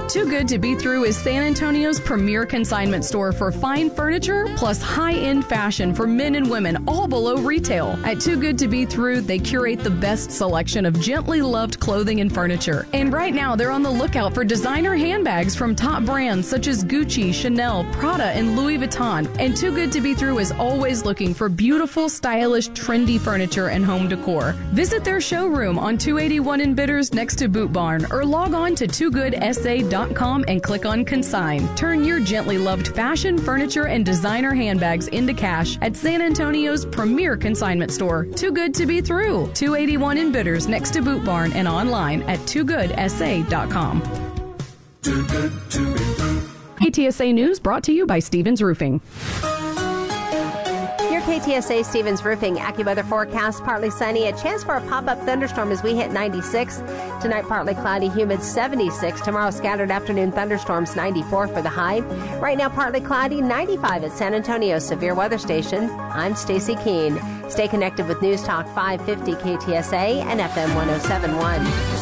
Too Good to Be Through is San Antonio's premier consignment store for fine furniture plus high-end fashion for men and women, all below retail. At Too Good to Be Through, they curate the best selection of gently loved clothing and furniture. And right now, they're on the lookout for designer handbags from top brands such as Gucci, Chanel, Prada, and Louis Vuitton. And Too Good to Be Through is always looking for beautiful, stylish, trendy furniture and home decor. Visit their showroom on 281 in Bitters next to Boot Barn, or log on to toogoodsA.com and click on Consign. Turn your gently loved fashion, furniture, and designer handbags into cash at San Antonio's premier consignment store, Too Good to Be Through, 281 in Bitters next to Boot Barn, and online at toogoodsA.com. Too good to be through. KTSA News brought to you by Stevens Roofing. Your KTSA Stevens Roofing AccuWeather forecast: partly sunny, a chance for a pop-up thunderstorm as we hit 96. Tonight, partly cloudy, humid 76. Tomorrow, scattered afternoon thunderstorms, 94 for the high. Right now, partly cloudy, 95 at San Antonio Severe Weather Station. I'm Stacy Keene. Stay connected with News Talk 550 KTSA and FM 1071.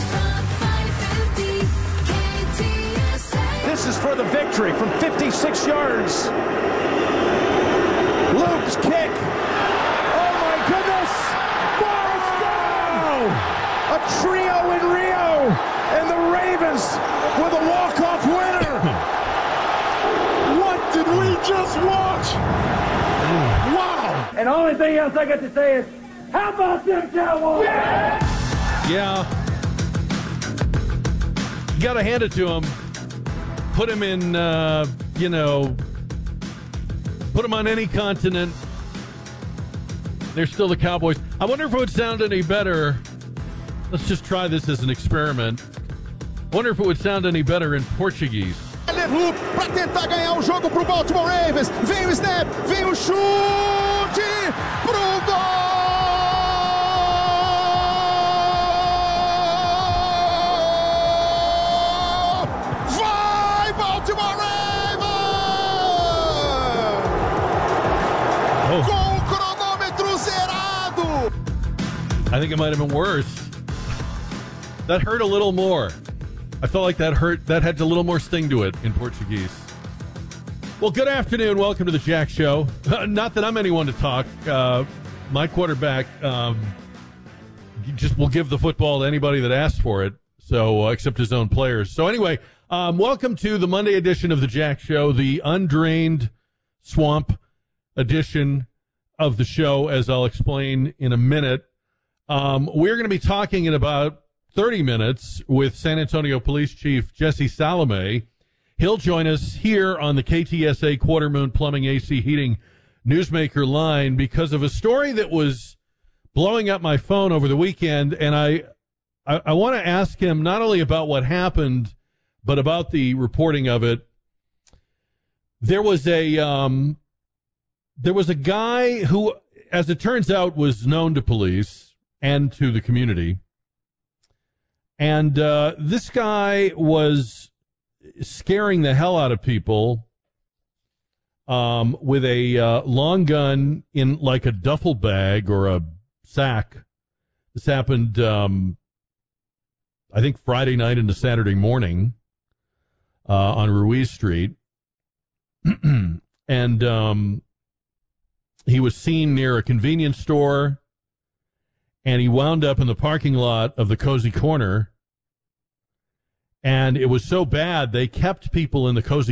This is for the victory from 56 yards. Luke's kick. Oh, my goodness. Morris down. A trio in Rio. And the Ravens with a walk-off winner. What did we just watch? Wow. And the only thing else I got to say is, how about them Cowboys? Yeah. You got to hand it to him. Put him in, put them on any continent. They're still the Cowboys. I wonder if it would sound any better. Let's just try this as an experiment. I wonder if it would sound any better in Portuguese. Luke para tentar ganhar o jogo pro Baltimore Ravens. Vem o snap, vem o chute pro gol! Vai Baltimore Ravens! Com o cronômetro zerado. I think it might have been worse. That hurt a little more. I felt like that hurt. That had a little more sting to it in Portuguese. Well, good afternoon. Welcome to the Jack Show. Not that I'm anyone to talk. My quarterback just will give the football to anybody that asks for it. So, except his own players. So anyway, welcome to the Monday edition of the Jack Show, the undrained swamp edition of the show, as I'll explain in a minute. We're going to be talking in about 30 minutes with San Antonio Police Chief Jesse Salome. He'll join us here on the KTSA Quarter Moon Plumbing AC Heating Newsmaker line because of a story that was blowing up my phone over the weekend. And I want to ask him not only about what happened, but about the reporting of it. There was a guy who, as it turns out, was known to police and to the community. And this guy was scaring the hell out of people with a long gun in like a duffel bag or a sack. This happened, I think, Friday night into Saturday morning on Ruiz Street. And he was seen near a convenience store. And he wound up in the parking lot of the Cozy Corner. And it was so bad, they kept people in the Cozy